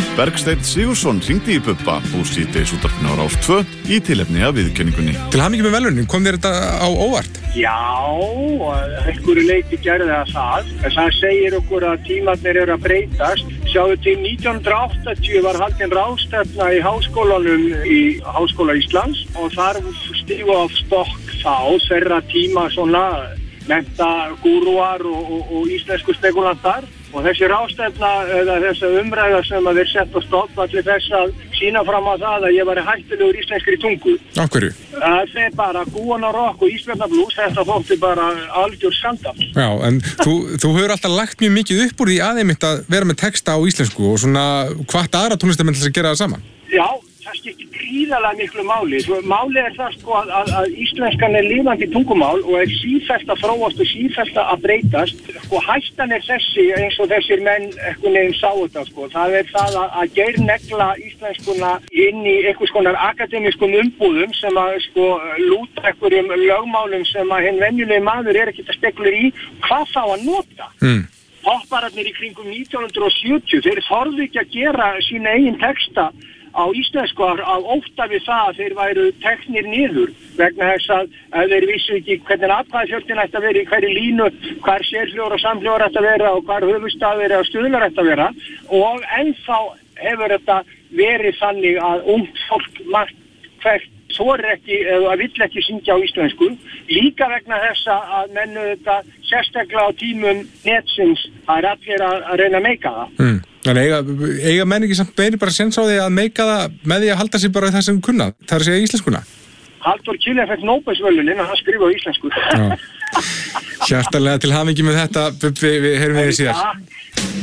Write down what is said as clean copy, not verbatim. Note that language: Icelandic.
Bergsteinn Sigurðsson hringdi í Bubba úr síðdegisútvarpinu á Rás 2 í tilefni af viðurkenningunni. Til hamingju með verðlaunin, kom þér þetta á óvart? Já, einhverju leyti gerði það. Það segir okkur að tímarnir eru að breytast. Sjáðu til 1980 var haldin ráðstefna í háskólanum í Háskóla Íslands og þar stígu á stokk þá þeirra tíma svona mennta gúrúar og íslensku spekulantar. Og þessi ráðstefna eða þessi umræða sem að þeir sett á stofn allir þess að sína fram á það að ég var hættulegur íslenskri tungu. Af hverju? Það er bara Gúana Rock og Ísbjarnarblús, þetta þótti bara algjör skandal. Já, en þú hefur alltaf lagt mjög mikið upp úr því aðeimitt að vera með texta á íslensku og svona hvart aðra tónlistamenn til að gera það saman? Já, það skiptir gríðarlega miklu máli. Málið er það sko að íslenskan er lifandi tungumál og er sífellt að þróast og sífellt að breytast. Sko hættan er þessi eins og þessir menn einhvern veginn sá þetta sko. Það er það að geirnegla íslenskuna inn í einhvers konar akademískum umbúðum sem að sko lúta einhverjum lögmálum sem að hinn venjulegi maður er ekkert að spekulera í hvað þá að nota. Poppararnir í kringum 1970, þeir þorðu ekki að gera sína eigin texta á íslensku að ótta við það að þeir væru teknir niður vegna þess að þeir vissu ekki hvernig atkvæðafjöldin ætti að vera í hverju línu, hvar sérhljóðar og samhljóðar ætti að vera og hvar höfuðstafir eða stuðlar ætti að vera og ennþá hefur þetta verið þannig að ungt fólk margt hvert þorir ekki eða vill ekki syngja á íslensku líka vegna þess að mennu þetta sérstaklega á tímum netsins að er allir að reyna að meika það. Þannig eiga menn ekki samt meiri bara séns á því að meika það með því að halda sig bara við það sem kunna, það er að segja íslenskuna? Halldór Kiljan fekk Nóbelsverðlaunin og hann skrifaði á íslensku. Hjartanlega til hamingju með þetta, Bubbi, við heyrum við þér síðar.